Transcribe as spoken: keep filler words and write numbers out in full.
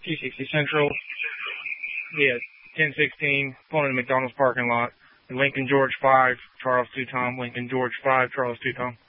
T sixty Central. Yeah, ten sixteen, pulling in the McDonald's parking lot. Lincoln George five, Charles two Tom. Lincoln George five, Charles two Tom.